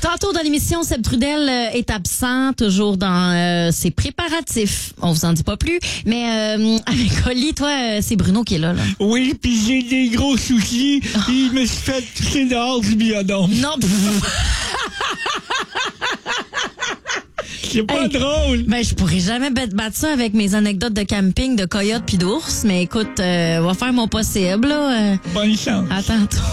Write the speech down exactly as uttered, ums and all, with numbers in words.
Tantôt dans l'émission, Seb Trudel euh, est absent, toujours dans euh, ses préparatifs. On vous en dit pas plus, mais euh, avec Oli, toi, euh, c'est Bruno qui est là. là. Oui, puis j'ai des gros soucis. Oh. Il me suis fait toucher dehors du biodôme. Non, c'est pas hey, drôle. Ben, je pourrais jamais battre ça avec mes anecdotes de camping, de coyotes puis d'ours, mais écoute, euh, on va faire mon possible. Là. Bonne chance. À tantôt.